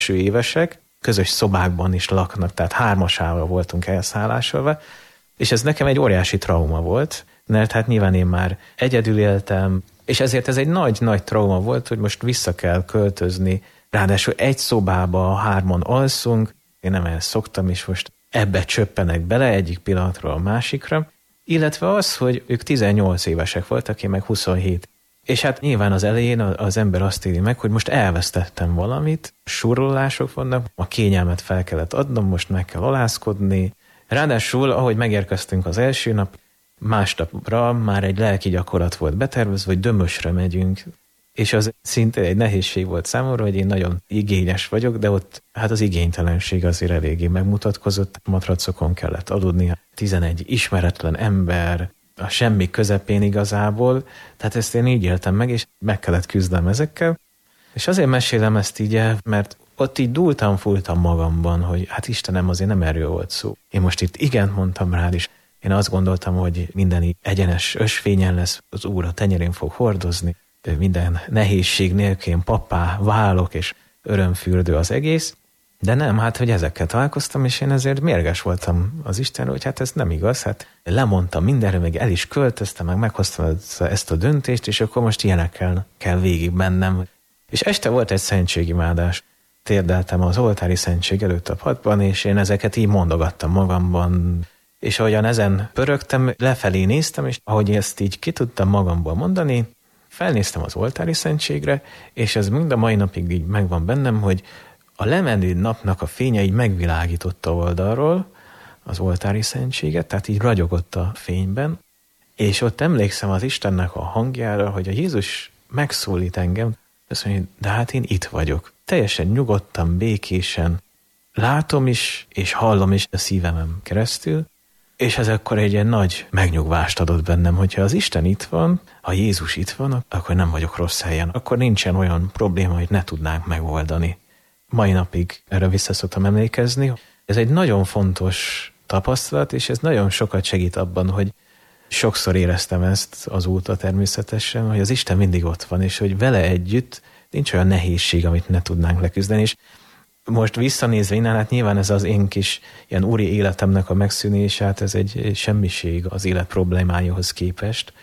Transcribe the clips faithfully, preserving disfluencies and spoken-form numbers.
évesek, közös szobákban is laknak, tehát hármasával voltunk elszállásolva, és ez nekem egy óriási trauma volt, mert hát nyilván én már egyedül éltem, és ezért ez egy nagy-nagy trauma volt, hogy most vissza kell költözni, ráadásul egy szobába hárman alszunk, én nem ezt szoktam, és most ebbe csöppenek bele egyik pillanatról a másikra, illetve az, hogy ők tizennyolc évesek voltak, én meg huszonhét. És hát nyilván az elején az ember azt éli meg, hogy most elvesztettem valamit, surlólások vannak, a kényelmet fel kellett adnom, most meg kell alázkodni. Ráadásul, ahogy megérkeztünk az első nap, másnapra már egy lelki gyakorlat volt betervezve, hogy Dömösre megyünk, és az szinte egy nehézség volt számomra, hogy én nagyon igényes vagyok, de ott hát az igénytelenség azért eléggé megmutatkozott, matracokon kellett aludni, tizenegy ismeretlen ember, a semmi közepén igazából, tehát ezt én így éltem meg, és meg kellett küzdenem ezekkel, és azért mesélem ezt így el, mert ott így dúltam, fúltam magamban, hogy hát Istenem, azért nem erről volt szó. Én most itt igent mondtam rád is, én azt gondoltam, hogy minden így egyenes ösvényen lesz, az Úr a tenyerén fog hordozni, minden nehézség nélkül én pappá válok, és örömfürdő az egész, de nem, hát, hogy ezekkel találkoztam, és én ezért mérges voltam az Istenről, hogy hát ez nem igaz, hát lemondtam mindenről, meg el is költöztem, meg meghoztam ezt a döntést, és akkor most ilyenekkel kell végig mennem. És este volt egy szentségimádás. Térdeltem az oltári szentség előtt a padban, és én ezeket így mondogattam magamban, és ahogyan ezen pörögtem, lefelé néztem, és ahogy ezt így ki tudtam magamból mondani, felnéztem az oltári szentségre, és ez mind a mai napig így megvan bennem, hogy a lemenő napnak a fénye így megvilágította oldalról az oltári szentséget, tehát így ragyogott a fényben, és ott emlékszem az Istennek a hangjára, hogy a Jézus megszólít engem, azt mondja, de hát én itt vagyok. Teljesen nyugodtan, békésen látom is, és hallom is a szívemen keresztül, és ez akkor egy ilyen nagy megnyugvást adott bennem, hogyha az Isten itt van, ha Jézus itt van, akkor nem vagyok rossz helyen, akkor nincsen olyan probléma, hogy ne tudnánk megoldani. Mai napig erre vissza szoktam emlékezni. Ez egy nagyon fontos tapasztalat, és ez nagyon sokat segít abban, hogy sokszor éreztem ezt azóta természetesen, hogy az Isten mindig ott van, és hogy vele együtt nincs olyan nehézség, amit ne tudnánk leküzdeni, és most visszanézve innen, hát nyilván ez az én kis ilyen úri életemnek a megszűnése, hát ez egy semmiség az élet problémájához képest.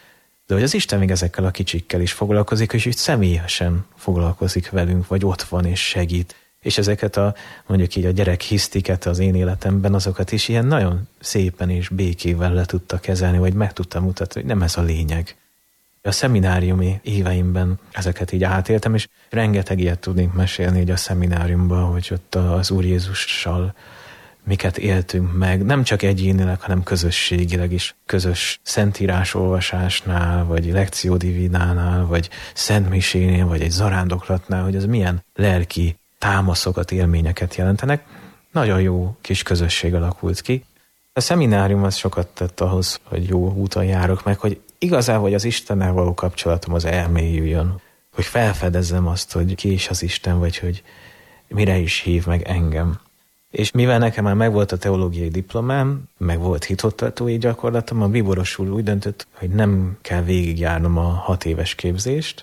De hogy az Isten még ezekkel a kicsikkel is foglalkozik, és így személyesen foglalkozik velünk, vagy ott van és segít. És ezeket a, mondjuk így a gyerek hisztiket az én életemben, azokat is ilyen nagyon szépen és békével le tudta kezelni, vagy meg tudta mutatni, hogy nem ez a lényeg. A szemináriumi éveimben ezeket így átéltem, és rengeteg ilyet tudnék mesélni így a szemináriumban, hogy ott az Úr Jézussal miket éltünk meg, nem csak egyénileg, hanem közösségileg is, közös szentírás olvasásnál, vagy lekció divinánál, vagy szentmisénél, vagy egy zarándoklatnál, hogy az milyen lelki támaszokat, élményeket jelentenek. Nagyon jó kis közösség alakult ki. A szeminárium az sokat tett ahhoz, hogy jó úton járok meg, hogy igazából hogy az Istennel való kapcsolatom az elmélyüljön, hogy felfedezzem azt, hogy ki is az Isten, vagy hogy mire is hív meg engem. És mivel nekem már megvolt a teológiai diplomám, meg volt hitoktatói gyakorlatom, a bíborosul úgy döntött, hogy nem kell végigjárnom a hat éves képzést.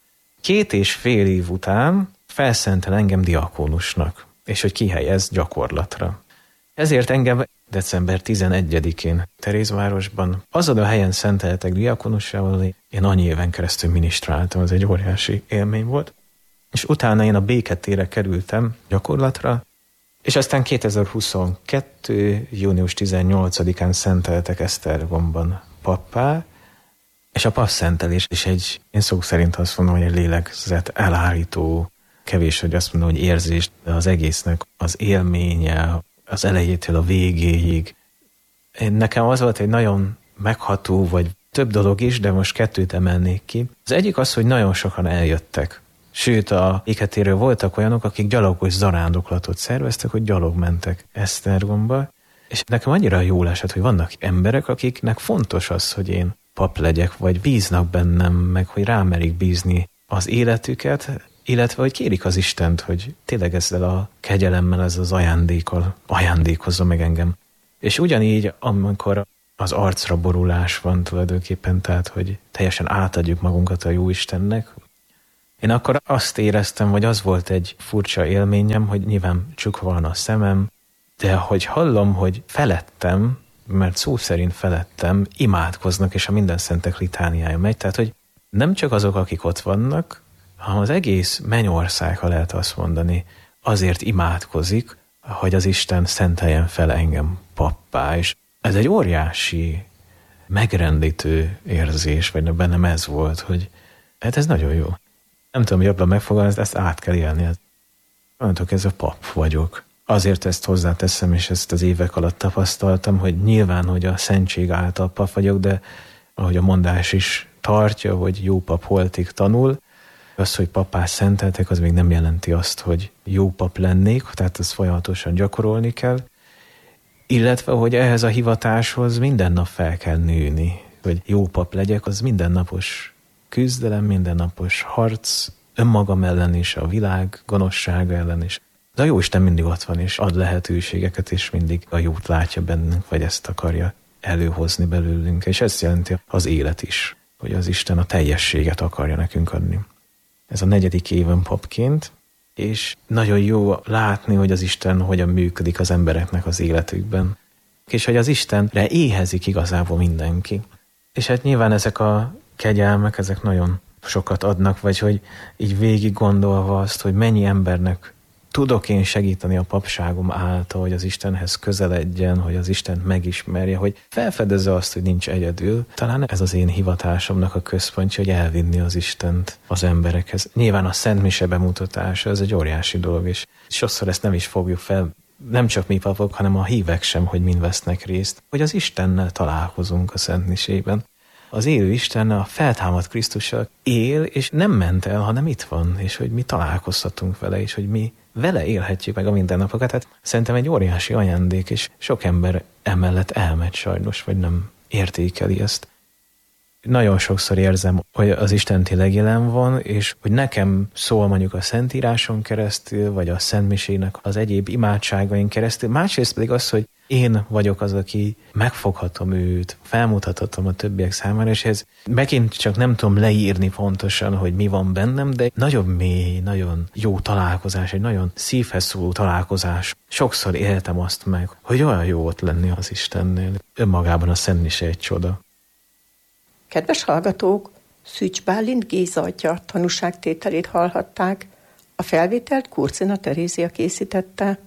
Két és fél év után felszentel engem diakónusnak, és hogy kihelyez gyakorlatra. Ezért engem december tizenegyedikén Terézvárosban azon a helyen szenteltek diakónussá, ahol én annyi éven keresztül minisztráltam, ez egy óriási élmény volt. És utána én a Béketére kerültem gyakorlatra, és aztán kétezer-huszonkettő. június tizennyolcadikán szenteltek Esztergomban pappá, és a pappszentelés is egy, én szó szerint azt mondom, hogy egy lélegzet elhárító, kevés, hogy azt mondom, hogy érzés, de az egésznek az élménye, az elejétől a végéig. Én nekem az volt egy nagyon megható, vagy több dolog is, de most kettőt emelnék ki. Az egyik az, hogy nagyon sokan eljöttek. Sőt, a Béketéről voltak olyanok, akik gyalogos zarándoklatot szerveztek, hogy gyalog mentek Esztergomba. És nekem annyira jól esett, hogy vannak emberek, akiknek fontos az, hogy én pap legyek, vagy bíznak bennem, meg hogy rámerik bízni az életüket, illetve hogy kérik az Istent, hogy tényleg ezzel a kegyelemmel, ez az ajándékkal ajándékozza meg engem. És ugyanígy, amikor az arcra borulás van tulajdonképpen, tehát hogy teljesen átadjuk magunkat a jó Istennek, Én akkor azt éreztem, vagy az volt egy furcsa élményem, hogy nyilván csukva van a szemem, de hogy hallom, hogy felettem, mert szó szerint felettem, imádkoznak, és a minden szentek litániája megy. Tehát, hogy nem csak azok, akik ott vannak, hanem az egész mennyország, ha lehet azt mondani, azért imádkozik, hogy az Isten szenteljen fel engem pappá. És ez egy óriási, megrendítő érzés, vagy bennem ez volt, hogy hát ez nagyon jó. Nem tudom jobban megfogalmazni, ezt át kell élni. Mondtok, ez a pap vagyok. Azért ezt hozzáteszem, és ezt az évek alatt tapasztaltam, hogy nyilván, hogy a szentség által pap vagyok, de ahogy a mondás is tartja, hogy jó pap holtig tanul, az, hogy papá szenteltek, az még nem jelenti azt, hogy jó pap lennék, tehát ezt folyamatosan gyakorolni kell, illetve, hogy ehhez a hivatáshoz minden nap fel kell nőni, hogy jó pap legyek, az mindennapos küzdelem, mindennapos harc, önmagam ellen is, a világ gonoszsága ellen is. De a Jóisten mindig ott van, és ad lehetőségeket, és mindig a jót látja bennünk, vagy ezt akarja előhozni belőlünk. És ezt jelenti az élet is, hogy az Isten a teljességet akarja nekünk adni. Ez a negyedik éven papként, és nagyon jó látni, hogy az Isten hogyan működik az embereknek az életükben, és hogy az Istenre éhezik igazából mindenki. És hát nyilván ezek a kegyelmek, ezek nagyon sokat adnak, vagy hogy így végig gondolva azt, hogy mennyi embernek tudok én segíteni a papságom által, hogy az Istenhez közeledjen, hogy az Istent megismerje, hogy felfedezze azt, hogy nincs egyedül. Talán ez az én hivatásomnak a központja, hogy elvinni az Istent az emberekhez. Nyilván a Szent Mise bemutatása, ez egy óriási dolog, és sokszor ezt nem is fogjuk fel, nem csak mi papok, hanem a hívek sem, hogy mind vesznek részt, hogy az Istennel találkozunk a Szent Misében. Az élő Istennel, a feltámadt Krisztussal él, és nem ment el, hanem itt van, és hogy mi találkozhatunk vele, és hogy mi vele élhetjük meg a mindennapokat. Hát szerintem egy óriási ajándék, és sok ember emellett elmegy sajnos, vagy nem értékeli ezt. Nagyon sokszor érzem, hogy az Isten tényleg jelen van, és hogy nekem szól mondjuk a Szentíráson keresztül, vagy a Szent Misének az egyéb imádságain keresztül. Másrészt pedig az, hogy én vagyok az, aki megfoghatom őt, felmutathatom a többiek számára, és ez megint csak nem tudom leírni pontosan, hogy mi van bennem, de nagyon mély, nagyon jó találkozás, egy nagyon szívhez szóló találkozás. Sokszor éltem azt meg, hogy olyan jó ott lenni az Istennél. Önmagában a Szent Mise egy csoda. Kedves hallgatók, Szűcs Bálint Géza atya tanúságtételét hallhatták. A felvételt Kurcina Terézia készítette.